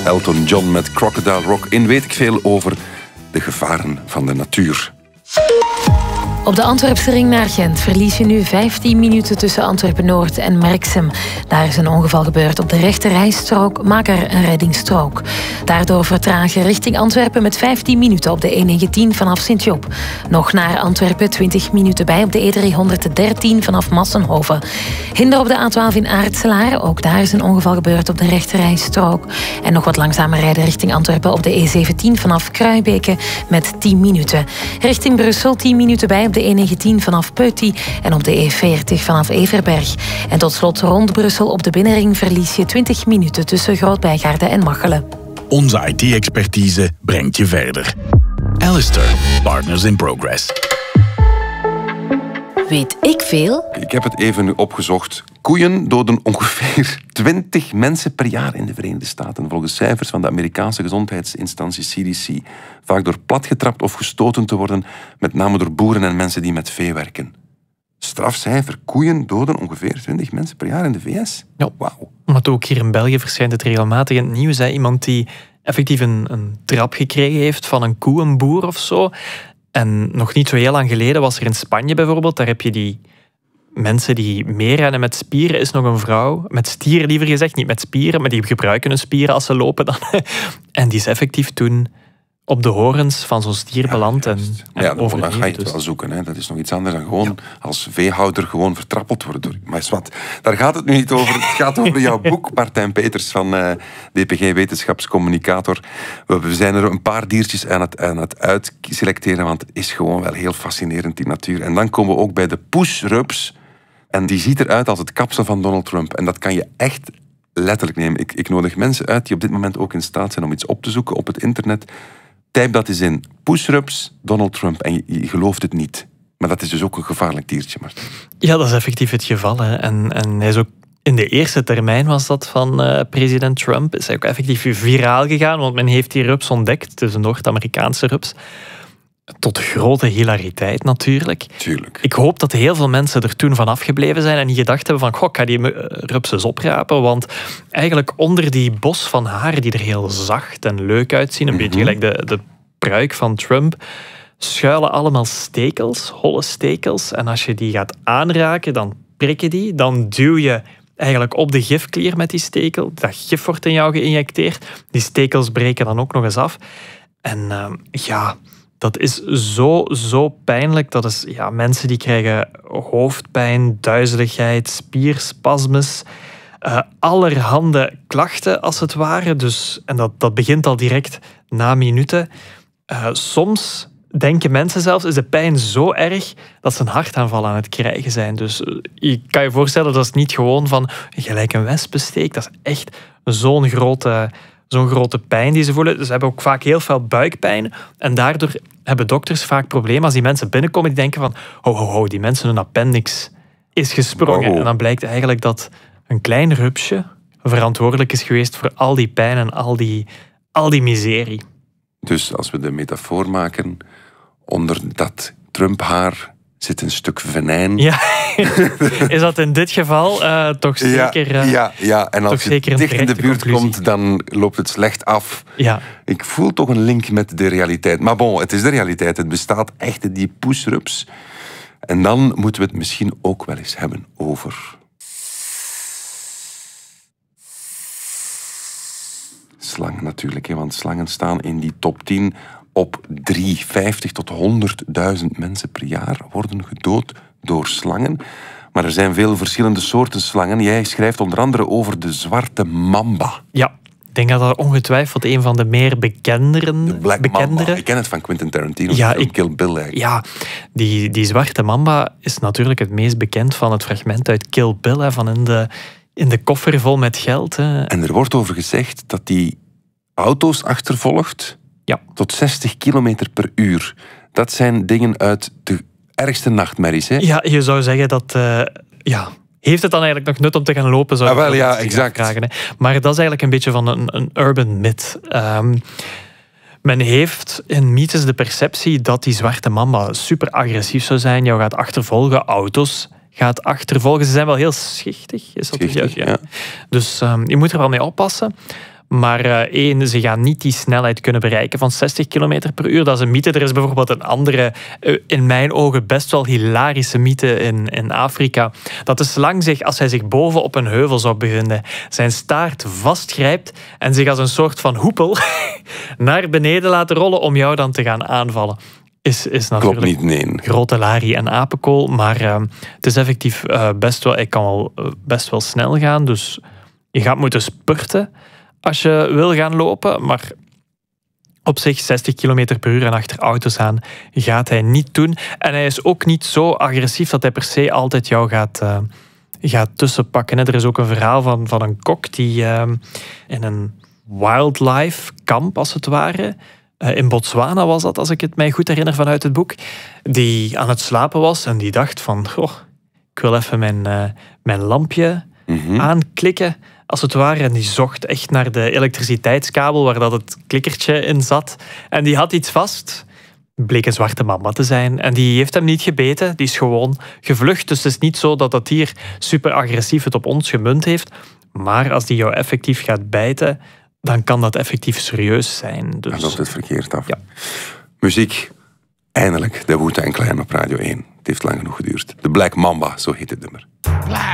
Elton John met Crocodile Rock. In weet ik veel over de gevaren van de natuur. Op de Antwerpse ring naar Gent verlies je nu 15 minuten tussen Antwerpen-Noord en Merksem. Daar is een ongeval gebeurd op de rechterrijstrook. Maak er een reddingsstrook. Daardoor vertraag je richting Antwerpen met 15 minuten op de E19 vanaf Sint-Job. Nog naar Antwerpen 20 minuten bij op de E313 vanaf Massenhoven. Hinder op de A12 in Aartselaar. Ook daar is een ongeval gebeurd op de rechterrijstrook. En nog wat langzamer rijden richting Antwerpen op de E17 vanaf Kruibeke met 10 minuten. Richting Brussel 10 minuten bij op de E19 vanaf Peuty en op de E40 vanaf Everberg. En tot slot rond Brussel op de binnenring verlies je 20 minuten tussen Groot-Bijgaarden en Machelen. Onze IT-expertise brengt je verder. Alistair, Partners in Progress. Weet ik veel? Ik heb het even opgezocht. Koeien doden ongeveer 20 mensen per jaar in de Verenigde Staten, volgens cijfers van de Amerikaanse gezondheidsinstantie CDC. Vaak door platgetrapt of gestoten te worden, met name door boeren en mensen die met vee werken. Strafcijfer, koeien doden ongeveer 20 mensen per jaar in de VS. Ja. Wauw. Maar ook hier in België verschijnt het regelmatig in het nieuws. Iemand die effectief een trap gekregen heeft van een koe, een boer of zo. En nog niet zo heel lang geleden was er in Spanje bijvoorbeeld, daar heb je die mensen die meer rennen met spieren, is nog een vrouw, met stieren liever gezegd, niet met spieren, maar die gebruiken hun spieren als ze lopen dan. En die is effectief toen op de horens van zo'n stier beland en overleefd. Dan ga je het wel zoeken. Hè. Dat is nog iets anders dan gewoon als veehouder gewoon vertrappeld worden. Maar wat, daar gaat het nu niet over. Het gaat over jouw boek, Martijn Peters van DPG Wetenschapscommunicator. We zijn er een paar diertjes aan het uitselecteren, want het is gewoon wel heel fascinerend, die natuur. En dan komen we ook bij de poesrups. En die ziet eruit als het kapsel van Donald Trump. En dat kan je echt letterlijk nemen. Ik nodig mensen uit die op dit moment ook in staat zijn om iets op te zoeken op het internet. Typ dat eens in. Poesrups, Donald Trump. En je gelooft het niet. Maar dat is dus ook een gevaarlijk diertje, Martin. Ja, dat is effectief het geval. Hè. En hij is ook in de eerste termijn was dat van president Trump. Is hij ook effectief viraal gegaan, want men heeft die rups ontdekt. Het is een Noord-Amerikaanse rups. Tot grote hilariteit natuurlijk. Tuurlijk. Ik hoop dat heel veel mensen er toen van afgebleven zijn en niet gedacht hebben van, goh, ik ga die rups eens oprapen. Want eigenlijk onder die bos van haar, die er heel zacht en leuk uitzien, een beetje gelijk de pruik van Trump, schuilen allemaal stekels, holle stekels. En als je die gaat aanraken, dan prikken die. Dan duw je eigenlijk op de gifklier met die stekel. Dat gif wordt in jou geïnjecteerd. Die stekels breken dan ook nog eens af. En dat is zo pijnlijk. Dat is, mensen die krijgen hoofdpijn, duizeligheid, spierspasmes, allerhande klachten als het ware. Dus, en dat begint al direct na minuten. Soms denken mensen zelfs, is de pijn zo erg dat ze een hartaanval aan het krijgen zijn. Dus je kan je voorstellen, dat is niet gewoon van gelijk een wespensteek. Dat is echt zo'n grote pijn die ze voelen. Ze hebben ook vaak heel veel buikpijn. En daardoor hebben dokters vaak problemen als die mensen binnenkomen die denken van ho, die mensen hun appendix is gesprongen. En dan blijkt eigenlijk dat een klein rupsje verantwoordelijk is geweest voor al die pijn en al die miserie. Dus als we de metafoor maken, onder dat Trump-haar zit een stuk venijn. Ja, is dat in dit geval toch zeker... Ja, en als je dicht in de buurt komt, dan loopt het slecht af. Ja. Ik voel toch een link met de realiteit. Maar bon, het is de realiteit. Het bestaat echt, die poesrups. En dan moeten we het misschien ook wel eens hebben over slangen natuurlijk. Want slangen staan in die top 10 op 50 tot 100.000 mensen per jaar worden gedood door slangen. Maar er zijn veel verschillende soorten slangen. Jij schrijft onder andere over de zwarte mamba. Ja, ik denk dat dat ongetwijfeld een van de meer bekenderen... De Black Mamba. Ik ken het van Quentin Tarantino. Kill Bill eigenlijk. Ja, die zwarte mamba is natuurlijk het meest bekend van het fragment uit Kill Bill, hè, van in de koffer vol met geld. Hè. En er wordt over gezegd dat die auto's achtervolgt tot 60 kilometer per uur. Dat zijn dingen uit de ergste nachtmerries. Hè? Ja, je zou zeggen dat... heeft het dan eigenlijk nog nut om te gaan lopen? Zou wel, ja, exact. Vragen, hè. Maar dat is eigenlijk een beetje van een urban myth. Men heeft in mythes de perceptie dat die zwarte mamba super agressief zou zijn. Jou gaat achtervolgen, auto's gaat achtervolgen. Ze zijn wel heel schichtig. Is dat schichtig, ja. Dus je moet er wel mee oppassen. Maar ze gaan niet die snelheid kunnen bereiken van 60 km per uur. Dat is een mythe. Er is bijvoorbeeld een andere, in mijn ogen best wel hilarische mythe in Afrika. Dat de slang zich, als hij zich boven op een heuvel zou bevinden, zijn staart vastgrijpt en zich als een soort van hoepel naar beneden laten rollen om jou dan te gaan aanvallen. Is natuurlijk klopt niet, nee. Grote larie en apenkool, maar het is effectief hij kan wel best wel snel gaan, dus je gaat moeten spurten als je wil gaan lopen, maar op zich 60 km per uur en achter auto's aan gaat hij niet doen. En hij is ook niet zo agressief dat hij per se altijd jou gaat tussenpakken. Er is ook een verhaal van een kok die in een wildlife kamp, als het ware, in Botswana was dat, als ik het mij goed herinner vanuit het boek, die aan het slapen was en die dacht van, ik wil even mijn lampje aanklikken, als het ware. En die zocht echt naar de elektriciteitskabel waar dat het klikkertje in zat. En die had iets vast. Bleek een zwarte mamba te zijn. En die heeft hem niet gebeten. Die is gewoon gevlucht. Dus het is niet zo dat dat dier super agressief het op ons gemunt heeft. Maar als die jou effectief gaat bijten, dan kan dat effectief serieus zijn. Dus... Dan loopt het verkeerd af. Ja. Muziek. Eindelijk de Wu-Tang Clan op Radio 1. Het heeft lang genoeg geduurd. De Black Mamba, zo heet het nummer. Black